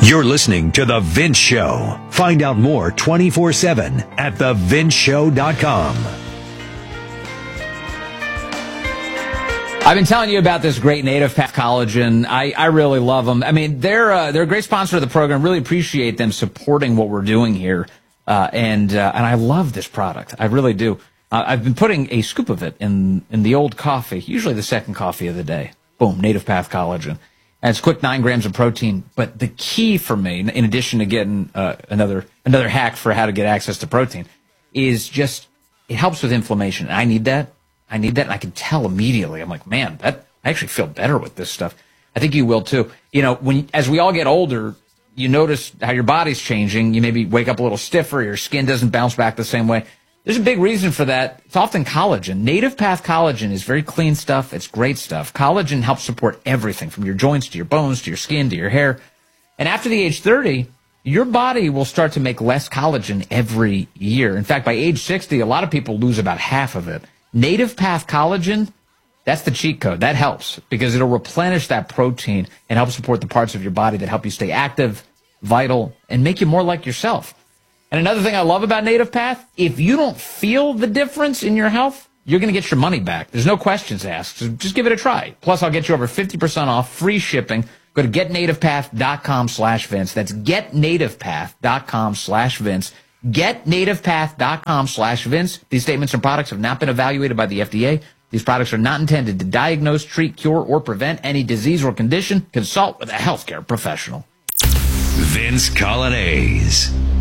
You're listening to The Vince Show. Find out more 24/7 at thevinceshow.com. I've been telling you about this great Native Path collagen. I really love them. I mean, they're a great sponsor of the program. Really appreciate them supporting what we're doing here. And I love this product. I really do. I've been putting a scoop of it in the old coffee, usually the second coffee of the day. Boom, Native Path collagen. And it's quick 9 grams of protein. But the key for me, in addition to getting another hack for how to get access to protein, is just it helps with inflammation. I need that. And I can tell immediately. I'm like, man, I actually feel better with this stuff. I think you will too. You know, as we all get older, you notice how your body's changing. You maybe wake up a little stiffer. Your skin doesn't bounce back the same way. There's a big reason for that. It's often collagen. Native Path collagen is very clean stuff. It's great stuff. Collagen helps support everything from your joints to your bones to your skin to your hair. And after the age 30, your body will start to make less collagen every year. In fact, by age 60, a lot of people lose about half of it. Native Path collagen, that's the cheat code. That helps because it'll replenish that protein and help support the parts of your body that help you stay active, vital, and make you more like yourself. And another thing I love about Native Path, if you don't feel the difference in your health, you're going to get your money back. There's no questions asked. So just give it a try. Plus, I'll get you over 50% off, free shipping. Go to getnativepath.com/Vince. That's getnativepath.com/Vince. GetNativePath.com/Vince. These statements and products have not been evaluated by the FDA. These products are not intended to diagnose, treat, cure, or prevent any disease or condition. Consult with a healthcare professional. Vince Coglianese.